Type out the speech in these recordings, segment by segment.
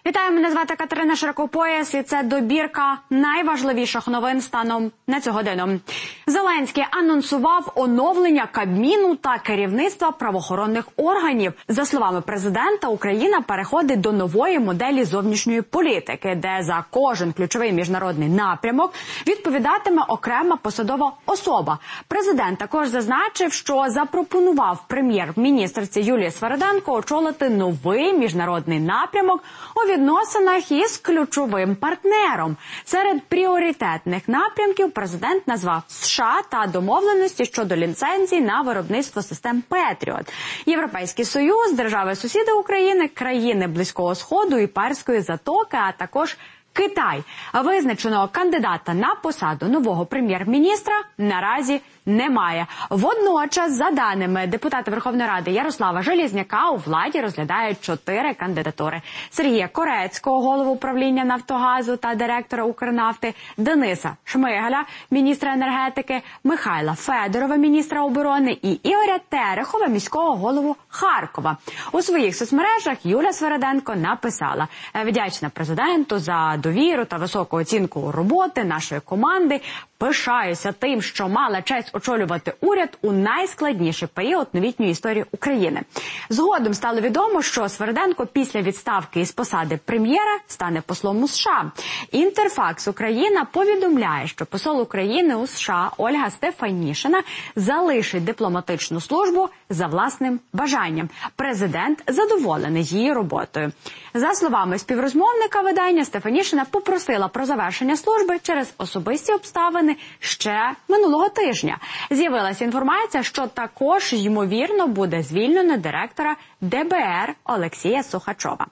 Вітаю, мене звати Катерина Широкопояс, і це добірка найважливіших новин станом на цю годину. Зеленський анонсував оновлення Кабміну та керівництва правоохоронних органів. За словами президента, Україна переходить до нової моделі зовнішньої політики, де за кожен ключовий міжнародний напрямок відповідатиме окрема посадова особа. Президент також зазначив, що запропонував прем'єр-міністрці Юлії Свериденко очолити новий міжнародний напрямок у відносинах із ключовим партнером. Серед пріоритетних напрямків президент назвав США та домовленості щодо ліцензій на виробництво систем «Петріот». Європейський Союз, держави-сусіди України, країни Близького Сходу і Перської затоки, а також Китай. Визначеного кандидата на посаду нового прем'єр-міністра наразі немає. Водночас, за даними депутата Верховної Ради Ярослава Железняка, у владі розглядають 4 кандидатури. Сергія Корецького, голову управління «Нафтогазу» та директора «Укрнафти», Дениса Шмигаля, міністра енергетики, Михайла Федорова, міністра оборони і Ігоря Терехова, міського голову Харкова. У своїх соцмережах Юлія Свериденко написала: «Вдячна президенту за довіру та високу оцінку роботи нашої команди. Пишаюся тим, що мала честь очолювати уряд у найскладніший період новітньої історії України». Згодом стало відомо, що Свериденко після відставки із посади прем'єра стане послом у США. Інтерфакс Україна повідомляє, що посол України у США Ольга Стефанішина залишить дипломатичну службу за власним бажанням. Президент задоволений її роботою. За словами співрозмовника видання, Стефанішина попросила про завершення служби через особисті обставини ще минулого тижня. З'явилася інформація, що також, ймовірно, буде звільнено директора ДБР Олексія Сухачова.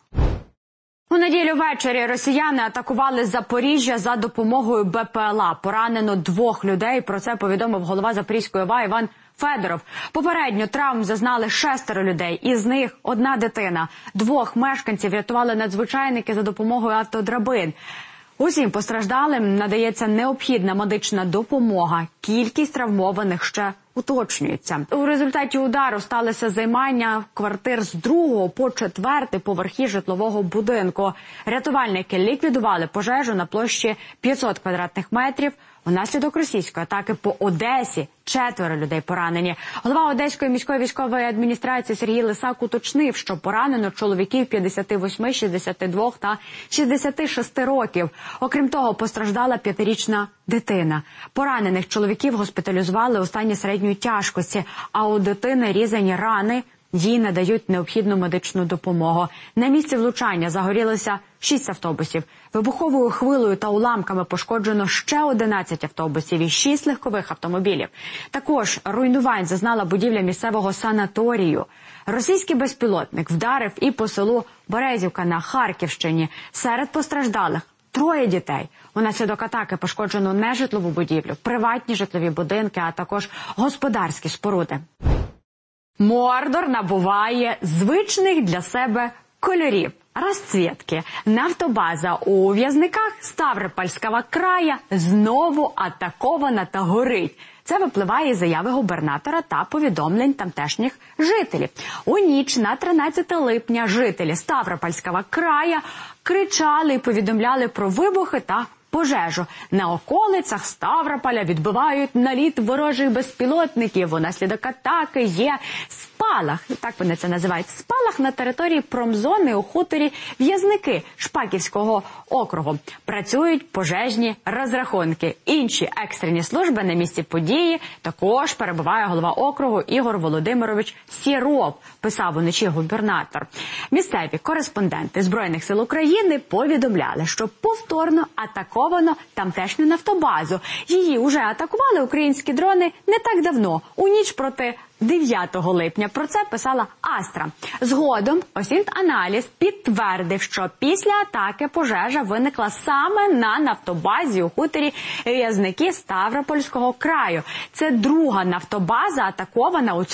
У неділю ввечері росіяни атакували Запоріжжя за допомогою БПЛА. Поранено 2 людей, про це повідомив голова Запорізької ОВА Іван Федоров. Попередньо травм зазнали 6 людей, із них 1 дитина. 2 мешканців рятували надзвичайники за допомогою автодрабин. Усім постраждалим надається необхідна медична допомога. Кількість травмованих ще уточнюється. У результаті удару сталося займання квартир з 2 по 4 поверхи житлового будинку. Рятувальники ліквідували пожежу на площі 500 квадратних метрів. Внаслідок російської атаки по Одесі 4 людей поранені. Голова Одеської міської військової адміністрації Сергій Лисак уточнив, що поранено чоловіків 58, 62 та 66 років. Окрім того, постраждала 5-річна дитина. Поранених чоловіків госпіталізували у стані середньої тяжкості, а у дитини різані рани. Їй надають необхідну медичну допомогу. На місці влучання загорілося 6 автобусів. Вибуховою хвилею та уламками пошкоджено ще 11 автобусів і 6 легкових автомобілів. Також руйнувань зазнала будівля місцевого санаторію. Російський безпілотник вдарив і по селу Березівка на Харківщині. Серед постраждалих 3 дітей. Унаслідок атаки пошкоджено нежитлову будівлю, приватні житлові будинки, а також господарські споруди. Мордор набуває звичних для себе кольорів. Розцвітки. Нафтобаза у В'язниках Ставропольського краю знову атакована та горить. Це випливає із заяви губернатора та повідомлень тамтешніх жителів. У ніч на 13 липня жителі Ставропольського краю кричали і повідомляли про вибухи та пожежу. На околицях Ставрополя відбивають наліт ворожих безпілотників. Унаслідок атаки є спалах, так вони це називають, спалах на території промзони у хуторі В'язники Шпаківського округу. Працюють пожежні розрахунки. Інші екстрені служби на місці події також перебуває голова округу Ігор Володимирович Сіров, писав уночі губернатор. Місцеві кореспонденти Збройних сил України повідомляли, що повторно атаковано тамтешню нафтобазу. Її уже атакували українські дрони не так давно, у ніч проти 9 липня. Про це писала Астра. Згодом Осінт-аналіз підтвердив, що після атаки пожежа виникла саме на нафтобазі у хуторі В'язники Ставропольського краю. Це друга нафтобаза, атакована у цьому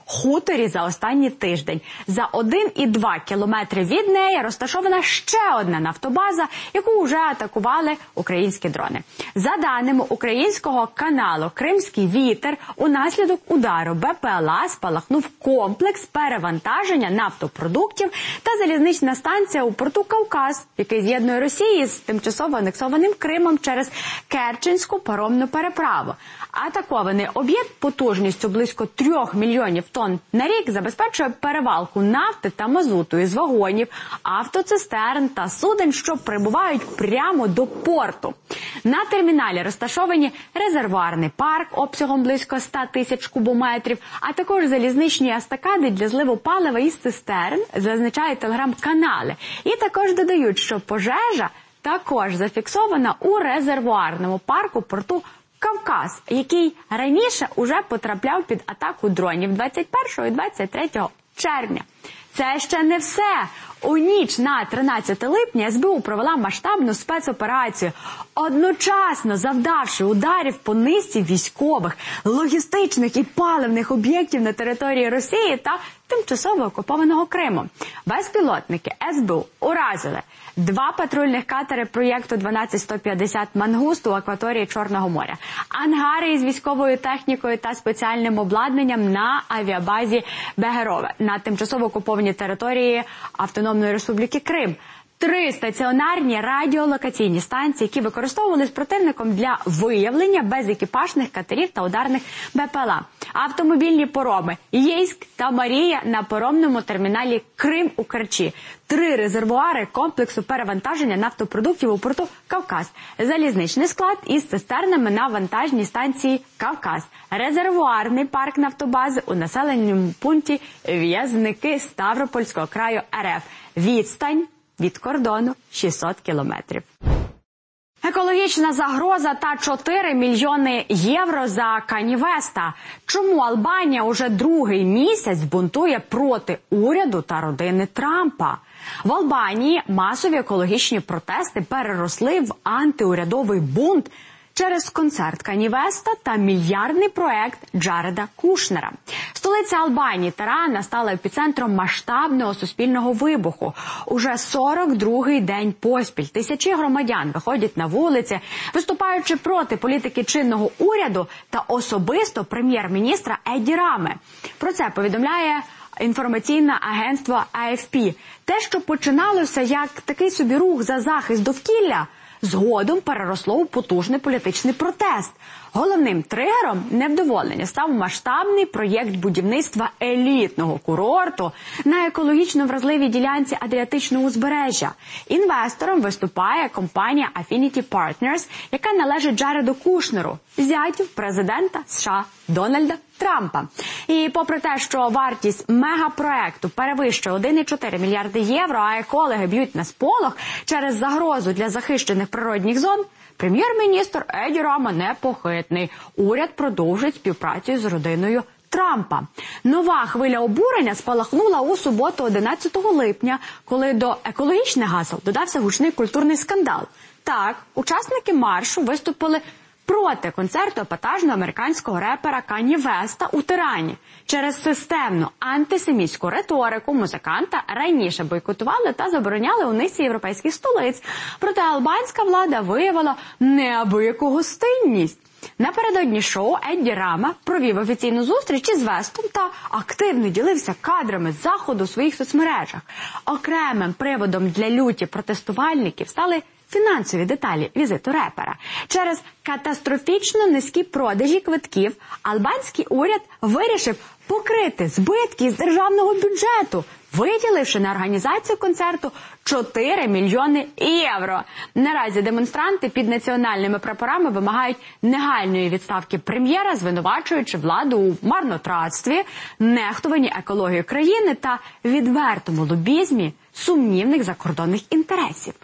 хуторі за останній тиждень. За 1,2 кілометри від неї розташована ще одна нафтобаза, яку вже атакували українські дрони. За даними українського каналу «Кримський вітер», унаслідок удару БПЛА спалахнув комплекс перевантаження нафтопродуктів та залізнична станція у порту Кавказ, який з'єднує Росію з тимчасово анексованим Кримом через Керченську паромну переправу. Атакований об'єкт потужністю близько 3 мільйонів тонн на рік забезпечує перевалку нафти та мазуту із вагонів, автоцистерн та суден, що прибувають прямо до порту. На терміналі розташовані резервуарний парк обсягом близько 100 тисяч кубометрів, а також залізничні естакади для зливу палива із цистерн, зазначають телеграм-канали. І також додають, що пожежа також зафіксована у резервуарному парку порту Кавказ, який раніше уже потрапляв під атаку дронів 21 і 23 червня. Це ще не все. У ніч на 13 липня СБУ провела масштабну спецоперацію, одночасно завдавши ударів по низці військових, логістичних і паливних об'єктів на території Росії та тимчасово окупованого Криму. Безпілотники СБУ уразили 2 патрульних катери проєкту 12150 «Мангуст» у акваторії Чорного моря, ангари із військовою технікою та спеціальним обладнанням на авіабазі Бегерове на тимчасово окупованій території Автономної Республіки Крим, 3 стаціонарні радіолокаційні станції, які використовувались противником для виявлення безекіпажних катерів та ударних БПЛА, автомобільні пароми «Єйськ» та «Марія» на паромному терміналі «Крим» у Керчі, 3 резервуари комплексу перевантаження нафтопродуктів у порту Кавказ, залізничний склад із цистернами на вантажній станції Кавказ, резервуарний парк нафтобази у населеному пункті В'язники Ставропольського краю РФ. Відстань від кордону 600 кілометрів. Екологічна загроза та 4 мільйони євро за Кан'є Веста. Чому Албанія уже другий місяць бунтує проти уряду та родини Трампа? В Албанії масові екологічні протести переросли в антиурядовий бунт через концерт Кан'є Веста та мільярдний проект Джареда Кушнера. Столиця Албанії Тирана стала епіцентром масштабного суспільного вибуху. Уже 42-й день поспіль тисячі громадян виходять на вулиці, виступаючи проти політики чинного уряду та особисто прем'єр-міністра Едді Рами. Про це повідомляє інформаційне агентство АФП. Те, що починалося як такий собі рух за захист довкілля, згодом переросло у потужний політичний протест. Головним тригером невдоволення став масштабний проєкт будівництва елітного курорту на екологічно вразливій ділянці Адріатичного узбережжя. Інвестором виступає компанія Affinity Partners, яка належить Джареду Кушнеру, зятю президента США Дональда Трампа. І попри те, що вартість мегапроекту перевищує 1,4 мільярди євро, а екологи б'ють на сполох через загрозу для захищених природних зон, прем'єр-міністр Едді Рама непохитний. Уряд продовжить співпрацю з родиною Трампа. Нова хвиля обурення спалахнула у суботу 11 липня, коли до екологічних гасел додався гучний культурний скандал. Так, учасники маршу виступили проти концерту епатажного американського репера Кан'є Веста у Тирані. Через системну антисемітську риторику музиканта раніше бойкотували та забороняли у низці європейських столиць. Проте албанська влада виявила неабияку гостинність. Напередодні шоу Едді Рама провів офіційну зустріч із Вестом та активно ділився кадрами з заходу у своїх соцмережах. Окремим приводом для люті протестувальників стали фінансові деталі візиту репера. Через катастрофічно низькі продажі квитків албанський уряд вирішив покрити збитки з державного бюджету, виділивши на організацію концерту 4 мільйони євро. Наразі демонстранти під національними прапорами вимагають негайної відставки прем'єра, звинувачуючи владу у марнотратстві, нехтуванні екологією країни та відвертому лобізмі сумнівних закордонних інтересів.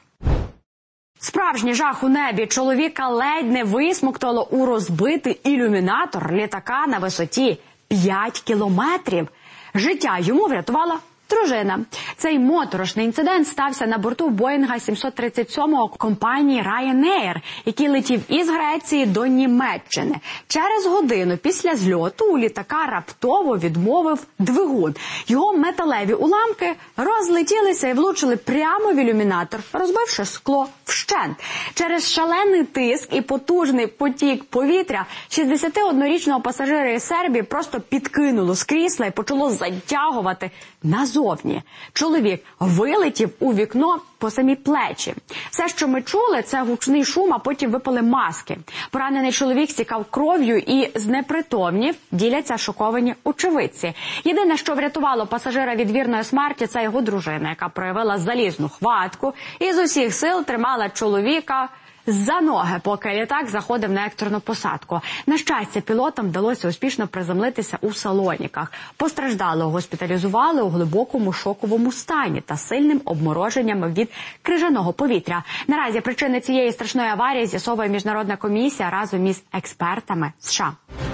Справжній жах у небі. Чоловіка ледь не висмоктало у розбитий ілюмінатор літака на висоті 5 кілометрів. Життя йому врятувала Дружина. Цей моторошний інцидент стався на борту Боїнга 737 компанії Ryanair, який летів із Греції до Німеччини. Через годину після зльоту у літака раптово відмовив двигун. Його металеві уламки розлетілися і влучили прямо в ілюмінатор, розбивши скло вщент. Через шалений тиск і потужний потік повітря 61-річного пасажира із Сербії просто підкинуло з крісла і почало затягувати назовні. Чоловік вилетів у вікно по самі плечі. Все, що ми чули, це гучний шум, а потім випали маски. Поранений чоловік стікав кров'ю і знепритомнів, діляться шоковані очевидці. Єдине, що врятувало пасажира від вірної смерті, це його дружина, яка проявила залізну хватку і з усіх сил тримала чоловіка за ноги, поки літак заходив на екстрену посадку. На щастя, пілотам вдалося успішно приземлитися у Салоніках. Постраждалого госпіталізували у глибокому шоковому стані та сильним обмороженням від крижаного повітря. Наразі причини цієї страшної аварії з'ясовує міжнародна комісія разом із експертами США.